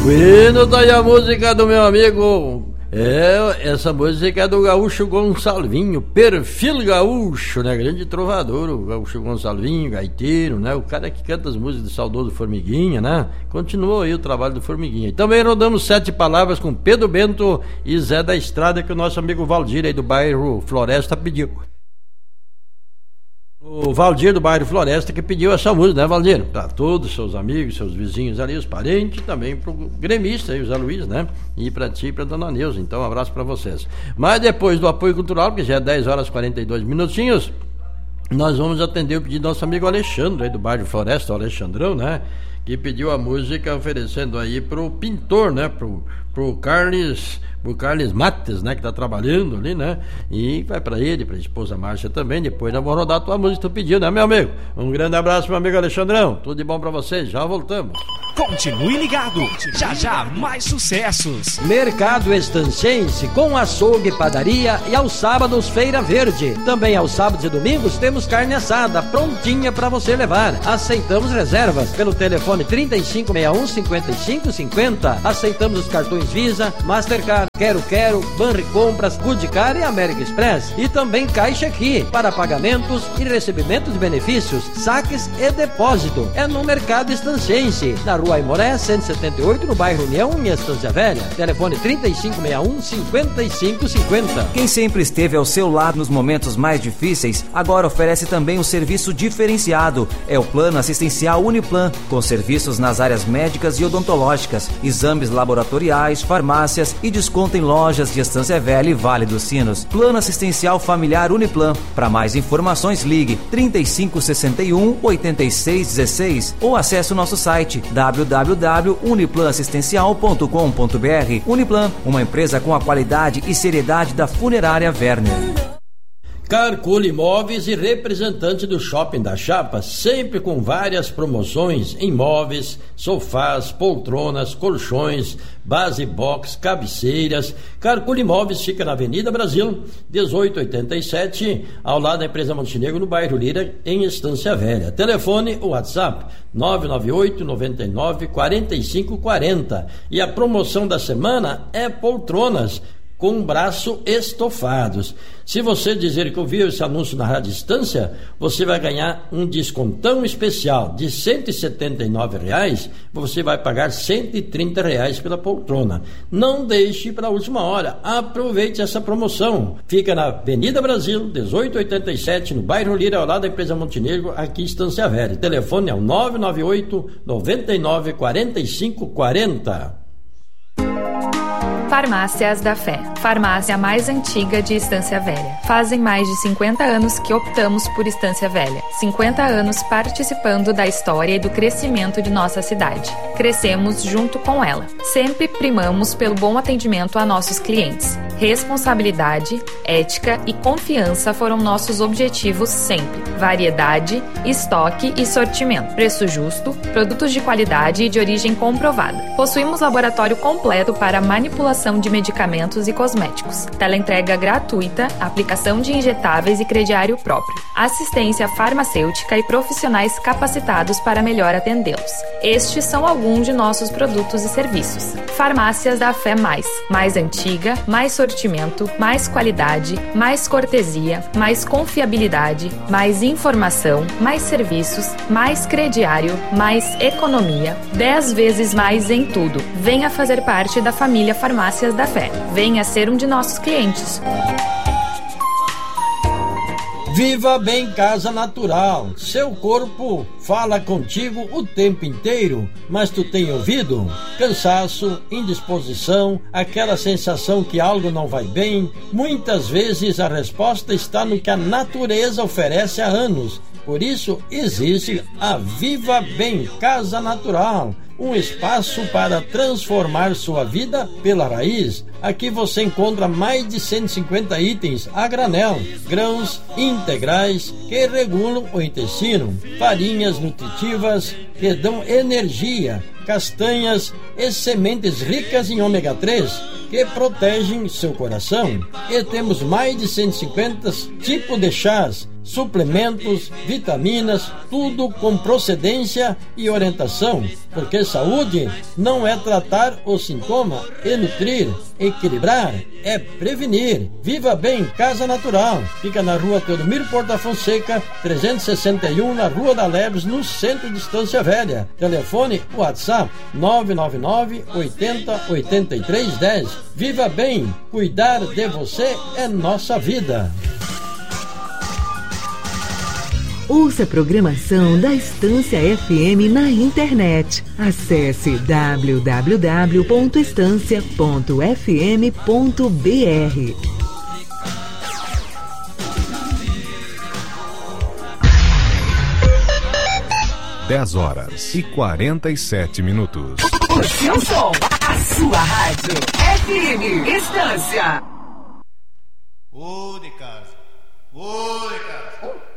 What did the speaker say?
Bueno, tá aí a música do meu amigo. Essa música é do Gaúcho Gonçalvinho, perfil gaúcho, né? Grande trovador, o Gaúcho Gonçalvinho, gaiteiro, né? O cara que canta as músicas do saudoso Formiguinha, né? Continuou aí o trabalho do Formiguinha. E também rodamos 7 palavras com Pedro Bento e Zé da Estrada, que o nosso amigo Valdir aí do bairro Floresta pediu. O Valdir do bairro Floresta que pediu essa música, né, Valdir? Para todos os seus amigos, seus vizinhos ali, os parentes, também pro gremista aí, o Zé Luiz, né? E para ti e para dona Neuza. Então, um abraço para vocês. Mas depois do apoio cultural, porque já é 10 horas e 42 minutinhos, nós vamos atender o pedido do nosso amigo Alexandre aí do bairro Floresta, o Alexandrão, né? Que pediu a música oferecendo aí pro pintor, né? Pro Carlos Mates, né, que tá trabalhando ali, né, e vai pra ele, pra esposa Márcia também. Depois nós vamos rodar a tua música que tu pediu, né, meu amigo? Um grande abraço, meu amigo Alexandrão, tudo de bom pra vocês, já voltamos. Continue ligado, já mais sucessos. Mercado Estancense com açougue, padaria e aos sábados Feira Verde. Também aos sábados e domingos temos carne assada prontinha pra você levar. Aceitamos reservas pelo telefone 3561-5550. Aceitamos os cartões Visa, Mastercard, Quero, Banri Compras, Goodcar e América Express. E também Caixa Aqui para pagamentos e recebimento de benefícios, saques e depósito. É no Mercado Estancense, na Rua Aimoré, 178, no bairro União, em Estância Velha. Telefone 3561-5550. Quem sempre esteve ao seu lado nos momentos mais difíceis, agora oferece também um serviço diferenciado. É o Plano Assistencial Uniplan, com serviços nas áreas médicas e odontológicas, exames laboratoriais, farmácias e desconto em lojas de Estância Velha e Vale dos Sinos. Plano Assistencial Familiar Uniplan. Para mais informações, ligue 3561-8616 ou acesse o nosso site www.uniplanassistencial.com.br. Uniplan, uma empresa com a qualidade e seriedade da funerária Werner. Carcule Imóveis e representante do Shopping da Chapa, sempre com várias promoções em móveis, sofás, poltronas, colchões, base box, cabeceiras. Carcule Imóveis fica na Avenida Brasil, 1887, ao lado da empresa Montenegro, no bairro Lira, em Estância Velha. Telefone, WhatsApp, 998-99-4540. E a promoção da semana é poltronas com braço estofados. Se você dizer que ouviu esse anúncio na Rádio Estância, você vai ganhar um descontão especial de R$ 179, você vai pagar R$ 130 pela poltrona. Não deixe para a última hora, aproveite essa promoção. Fica na Avenida Brasil, 1887, no bairro Lira, ao lado da empresa Montenegro, aqui em Estância Velha. O telefone é o 998-99-4540. Farmácias da Fé, farmácia mais antiga de Estância Velha. Fazem mais de 50 anos que optamos por Estância Velha. 50 anos participando da história e do crescimento de nossa cidade. Crescemos junto com ela. Sempre primamos pelo bom atendimento a nossos clientes. Responsabilidade, ética e confiança foram nossos objetivos sempre. Variedade, estoque e sortimento. Preço justo, produtos de qualidade e de origem comprovada. Possuímos laboratório completo para manipulação de medicamentos e cosméticos. Teleentrega gratuita, aplicação de injetáveis e crediário próprio. Assistência farmacêutica e profissionais capacitados para melhor atendê-los. Estes são alguns de nossos produtos e serviços. Farmácias da Fé mais antiga, mais sortimento, mais qualidade, mais cortesia, mais confiabilidade, mais informação, mais serviços, mais crediário, mais economia, 10 vezes mais em tudo. Venha fazer parte da família Farmácias da Fé. Venha ser um de nossos clientes. Viva Bem Casa Natural. Seu corpo fala contigo o tempo inteiro, mas tu tem ouvido? Cansaço, indisposição, aquela sensação que algo não vai bem? Muitas vezes a resposta está no que a natureza oferece há anos. Por isso existe a Viva Bem Casa Natural, um espaço para transformar sua vida pela raiz. Aqui você encontra mais de 150 itens a granel, grãos integrais que regulam o intestino, farinhas nutritivas que dão energia, castanhas e sementes ricas em ômega 3, que protegem seu coração. E temos mais de 150 tipos de chás, suplementos, vitaminas, tudo com procedência e orientação, porque saúde não é tratar o sintoma e nutrir, equilibrar, é prevenir. Viva Bem Casa Natural, fica na rua Teodomiro Porta Fonseca, 361, na Rua da Leves, no centro de Estância Velha. Telefone WhatsApp 999 80 83 10. Viva Bem, cuidar de você é nossa vida. Ouça a programação da Estância FM na internet. Acesse www.estancia.fm.br. 10h47. O seu som, a sua rádio. FM Estância. Ô de casa.